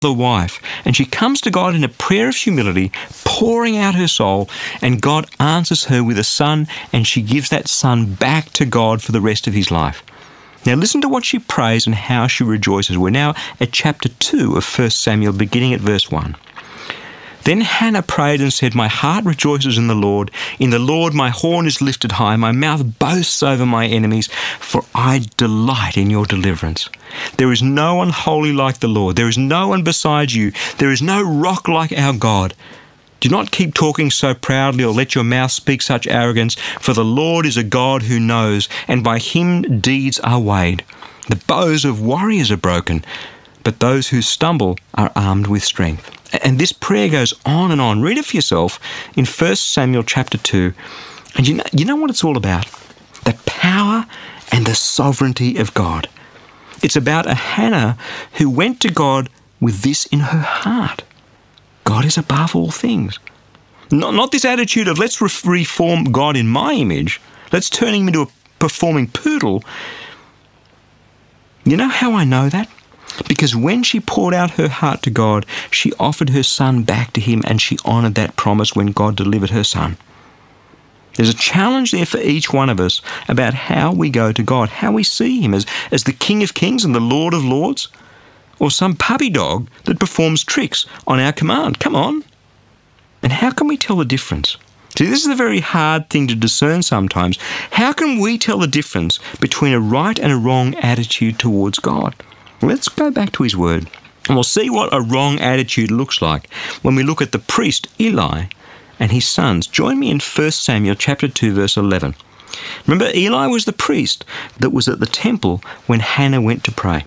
the wife, and she comes to God in a prayer of humility, pouring out her soul, and God answers her with a son, and she gives that son back to God for the rest of his life. Now listen to what she prays and how she rejoices. We're now at chapter 2 of 1 Samuel, beginning at verse 1. Then Hannah prayed and said, "My heart rejoices in the Lord. In the Lord my horn is lifted high. My mouth boasts over my enemies, for I delight in your deliverance. There is no one holy like the Lord. There is no one beside you. There is no rock like our God. Do not keep talking so proudly or let your mouth speak such arrogance, for the Lord is a God who knows, and by him deeds are weighed. The bows of warriors are broken, but those who stumble are armed with strength." And this prayer goes on and on. Read it for yourself in 1 Samuel chapter 2. And you know what it's all about? The power and the sovereignty of God. It's about a Hannah who went to God with this in her heart. God is above all things. Not this attitude of let's reform God in my image. Let's turn him into a performing poodle. You know how I know that? Because when she poured out her heart to God, she offered her son back to him, and she honoured that promise when God delivered her son. There's a challenge there for each one of us about how we go to God, how we see him as the King of Kings and the Lord of Lords, or some puppy dog that performs tricks on our command. Come on. And how can we tell the difference? See, this is a very hard thing to discern sometimes. How can we tell the difference between a right and a wrong attitude towards God? Let's go back to his word, and we'll see what a wrong attitude looks like when we look at the priest Eli and his sons. Join me in 1 Samuel chapter 2, verse 11. Remember, Eli was the priest that was at the temple when Hannah went to pray.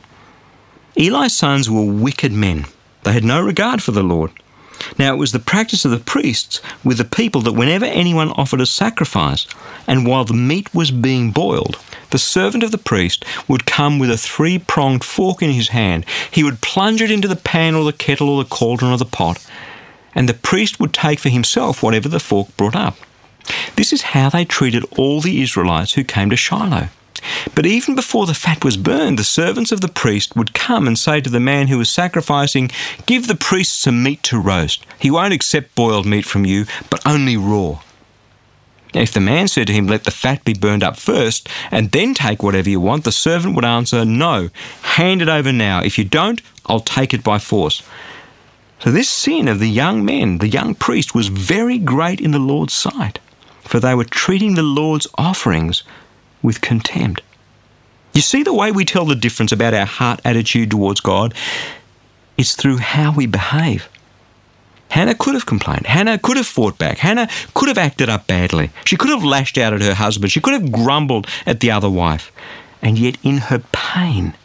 Eli's sons were wicked men. They had no regard for the Lord. Now, it was the practice of the priests with the people that whenever anyone offered a sacrifice, and while the meat was being boiled, the servant of the priest would come with a 3-pronged fork in his hand. He would plunge it into the pan or the kettle or the cauldron or the pot, and the priest would take for himself whatever the fork brought up. This is how they treated all the Israelites who came to Shiloh. But even before the fat was burned, the servants of the priest would come and say to the man who was sacrificing, "Give the priest some meat to roast. He won't accept boiled meat from you, but only raw." Now, if the man said to him, "Let the fat be burned up first, and then take whatever you want," the servant would answer, "No, hand it over now. If you don't, I'll take it by force." So this sin of the young men, the young priest, was very great in the Lord's sight, for they were treating the Lord's offerings with contempt. You see the way we tell the difference about our heart attitude towards God? It's through how we behave. Hannah could have complained. Hannah could have fought back. Hannah could have acted up badly. She could have lashed out at her husband. She could have grumbled at the other wife. And yet in her pain,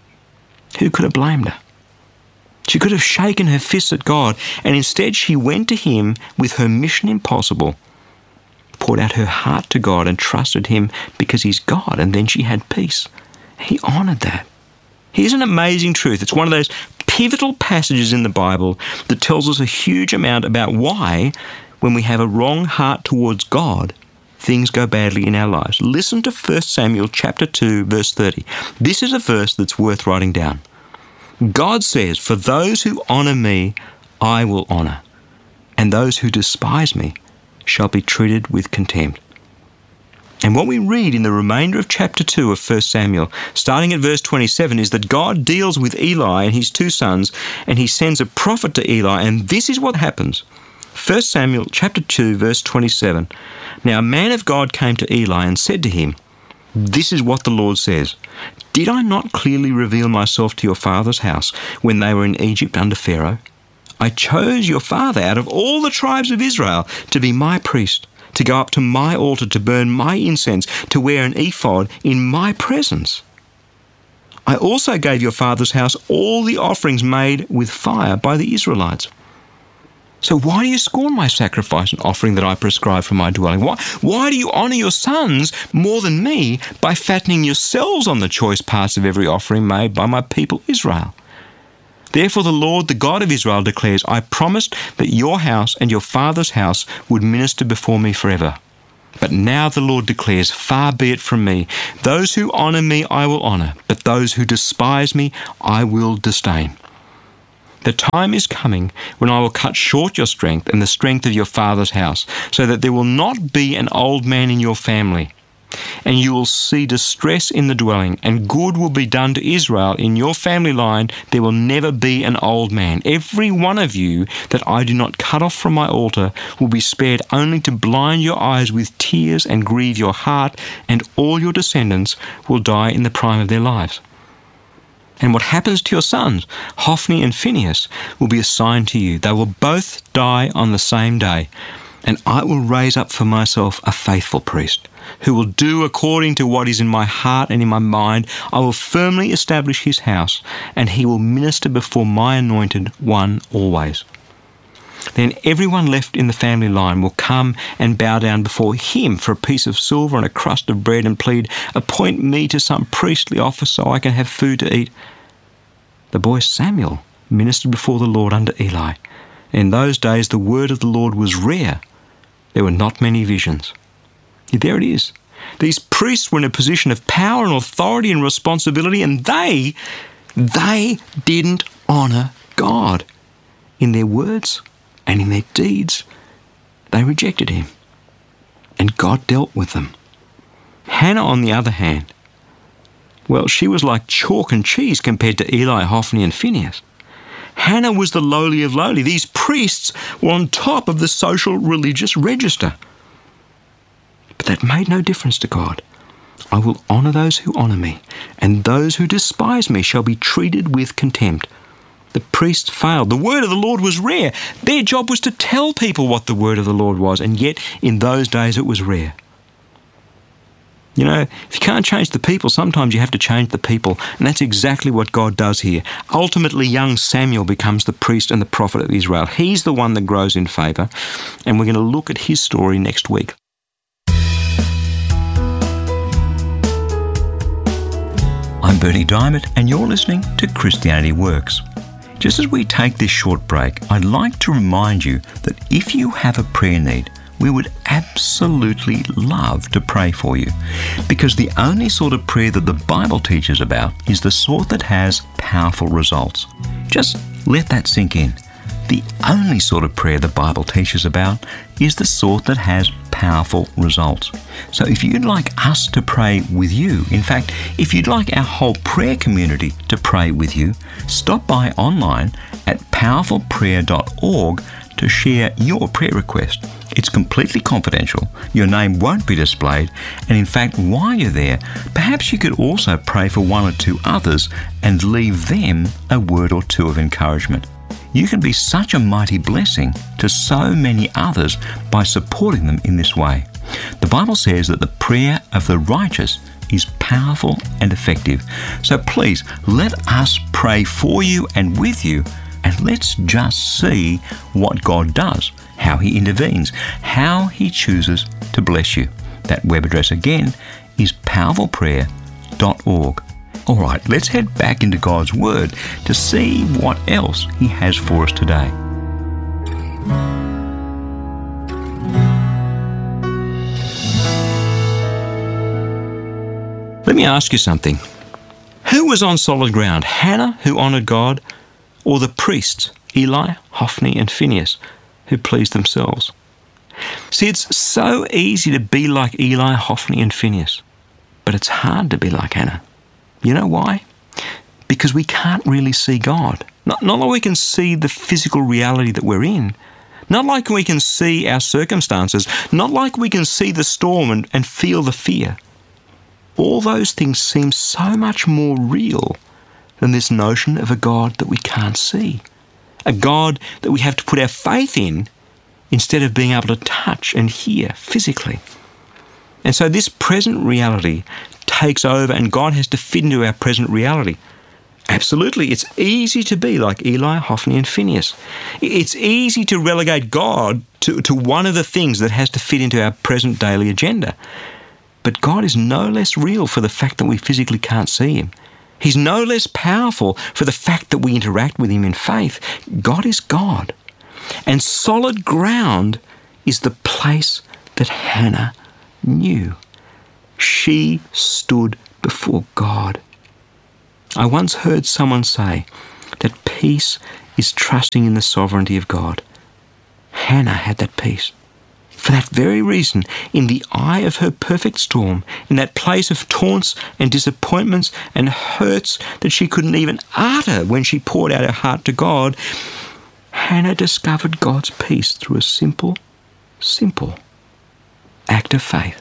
who could have blamed her? She could have shaken her fists at God, and instead she went to him with her mission impossible, poured out her heart to God and trusted him because he's God, and then she had peace. He honoured that. Here's an amazing truth. It's one of those pivotal passages in the Bible that tells us a huge amount about why, when we have a wrong heart towards God, things go badly in our lives. Listen to 1 Samuel chapter 2, verse 30. This is a verse that's worth writing down. God says, "For those who honour me, I will honour, and those who despise me shall be treated with contempt." And what we read in the remainder of chapter 2 of 1 Samuel, starting at verse 27, is that God deals with Eli and his 2 sons, and he sends a prophet to Eli, and this is what happens. 1 Samuel chapter 2, verse 27. Now a man of God came to Eli and said to him, "This is what the Lord says. Did I not clearly reveal myself to your father's house when they were in Egypt under Pharaoh? I chose your father out of all the tribes of Israel to be my priest, to go up to my altar, to burn my incense, to wear an ephod in my presence. I also gave your father's house all the offerings made with fire by the Israelites. So why do you scorn my sacrifice and offering that I prescribe for my dwelling? Why do you honour your sons more than me by fattening yourselves on the choice parts of every offering made by my people Israel? Therefore the Lord, the God of Israel, declares, I promised that your house and your father's house would minister before me forever. But now the Lord declares, far be it from me. Those who honour me I will honour, but those who despise me I will disdain. The time is coming when I will cut short your strength and the strength of your father's house, so that there will not be an old man in your family. And you will see distress in the dwelling, and good will be done to Israel. In your family line there will never be an old man. Every one of you that I do not cut off from my altar will be spared only to blind your eyes with tears and grieve your heart, and all your descendants will die in the prime of their lives. And what happens to your sons, Hophni and Phinehas, will be a sign to you. They will both die on the same day, and I will raise up for myself a faithful priest, who will do according to what is in my heart and in my mind. I will firmly establish his house, and he will minister before my anointed one always. Then everyone left in the family line will come and bow down before him for a piece of silver and a crust of bread and plead, "Appoint me to some priestly office so I can have food to eat." The boy Samuel ministered before the Lord under Eli. In those days the word of the Lord was rare. There were not many visions. There it is. These priests were in a position of power and authority and responsibility, and they didn't honour God. In their words and in their deeds, they rejected him, and God dealt with them. Hannah, on the other hand, well, she was like chalk and cheese compared to Eli, Hophni and Phinehas. Hannah was the lowly of lowly. These priests were on top of the social religious register. But that made no difference to God. I will honour those who honour me, and those who despise me shall be treated with contempt. The priests failed. The word of the Lord was rare. Their job was to tell people what the word of the Lord was, and yet in those days it was rare. You know, if you can't change the people, sometimes you have to change the people, and that's exactly what God does here. Ultimately, young Samuel becomes the priest and the prophet of Israel. He's the one that grows in favour, and we're going to look at his story next week. I'm Bernie Diamond, and you're listening to Christianity Works. Just as we take this short break, I'd like to remind you that if you have a prayer need, we would absolutely love to pray for you, because the only sort of prayer that the Bible teaches about is the sort that has powerful results. Just let that sink in. The only sort of prayer the Bible teaches about is the sort that has powerful results. So if you'd like us to pray with you, in fact, if you'd like our whole prayer community to pray with you, stop by online at powerfulprayer.org to share your prayer request. It's completely confidential. Your name won't be displayed, and in fact, while you're there, perhaps you could also pray for one or two others and leave them a word or two of encouragement. You can be such a mighty blessing to so many others by supporting them in this way. The Bible says that the prayer of the righteous is powerful and effective. So please, let us pray for you and with you, and let's just see what God does, how He intervenes, how He chooses to bless you. That web address again is powerfulprayer.org. All right, let's head back into God's Word to see what else He has for us today. Let me ask you something. Who was on solid ground? Hannah, who honoured God, or the priests, Eli, Hophni and Phinehas, who pleased themselves? See, it's so easy to be like Eli, Hophni and Phinehas, but it's hard to be like Hannah. You know why? Because we can't really see God. Not like we can see the physical reality that we're in. Not like we can see our circumstances. Not like we can see the storm and feel the fear. All those things seem so much more real than this notion of a God that we can't see. A God that we have to put our faith in instead of being able to touch and hear physically. And so this present reality takes over, and God has to fit into our present reality. Absolutely, it's easy to be like Eli, Hophni and Phinehas. It's easy to relegate God to one of the things that has to fit into our present daily agenda. But God is no less real for the fact that we physically can't see Him. He's no less powerful for the fact that we interact with Him in faith. God is God. And solid ground is the place that Hannah knew. She stood before God. I once heard someone say that peace is trusting in the sovereignty of God. Hannah had that peace. For that very reason, in the eye of her perfect storm, in that place of taunts and disappointments and hurts that she couldn't even utter when she poured out her heart to God, Hannah discovered God's peace through a simple act of faith.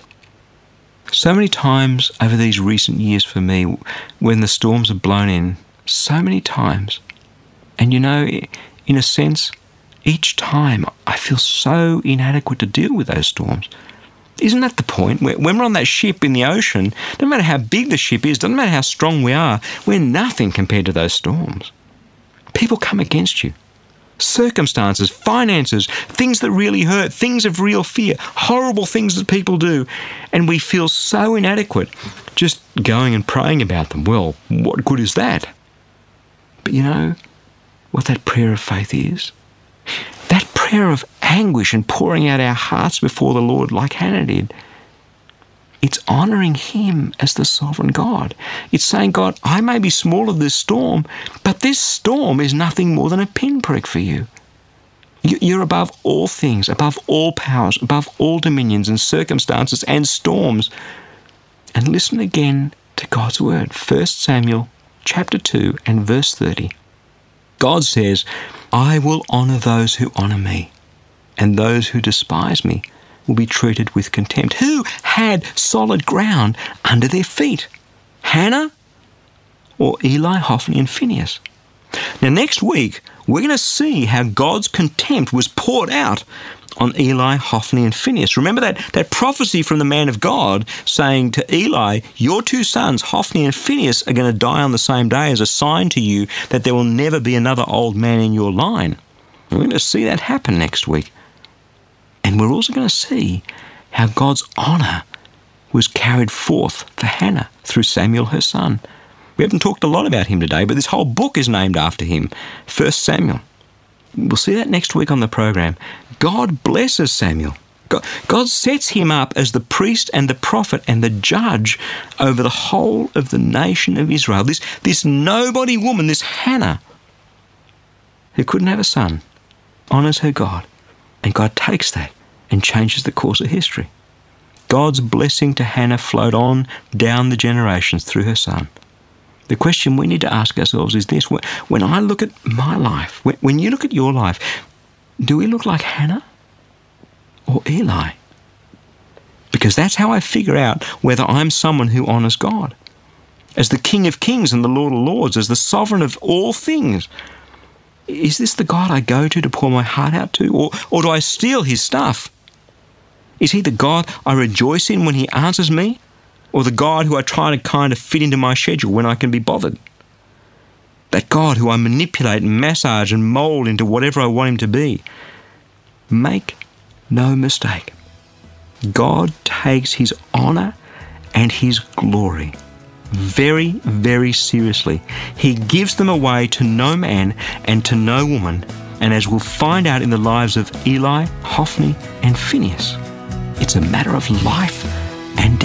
So many times over these recent years for me, when the storms have blown in, so many times, and in a sense, each time I feel so inadequate to deal with those storms. Isn't that the point? When we're on that ship in the ocean, no matter how big the ship is, doesn't matter how strong we are, we're nothing compared to those storms. People come against you. Circumstances, finances, things that really hurt, things of real fear, horrible things that people do, and we feel so inadequate just going and praying about them. Well, what good is that? But you know what that prayer of faith is? That prayer of anguish and pouring out our hearts before the Lord like Hannah did. It's honouring Him as the sovereign God. It's saying, God, I may be small of this storm, but this storm is nothing more than a pinprick for you. You're above all things, above all powers, above all dominions and circumstances and storms. And listen again to God's word. 1 Samuel chapter 2 and verse 30. God says, I will honour those who honour me, and those who despise me will be treated with contempt. Who had solid ground under their feet? Hannah or Eli, Hophni and Phinehas? Now next week, we're going to see how God's contempt was poured out on Eli, Hophni and Phinehas. Remember that prophecy from the man of God saying to Eli, your two sons, Hophni and Phinehas, are going to die on the same day as a sign to you that there will never be another old man in your line. We're going to see that happen next week. And we're also going to see how God's honour was carried forth for Hannah through Samuel, her son. We haven't talked a lot about him today, but this whole book is named after him, 1 Samuel. We'll see that next week on the program. God blesses Samuel. God sets him up as the priest and the prophet and the judge over the whole of the nation of Israel. This nobody woman, this Hannah, who couldn't have a son, honours her God. And God takes that and changes the course of history. God's blessing to Hannah flowed on down the generations through her son. The question we need to ask ourselves is this: when I look at my life, when you look at your life, do we look like Hannah or Eli? Because that's how I figure out whether I'm someone who honours God. As the King of Kings and the Lord of Lords, as the sovereign of all things, is this the God I go to pour my heart out to? Or do I steal his stuff? Is he the God I rejoice in when he answers me? Or the God who I try to kind of fit into my schedule when I can be bothered? That God who I manipulate and massage and mould into whatever I want him to be. Make no mistake. God takes his honour and his glory very, very seriously. He gives them away to no man and to no woman. And as we'll find out in the lives of Eli, Hophni and Phinehas, it's a matter of life and death.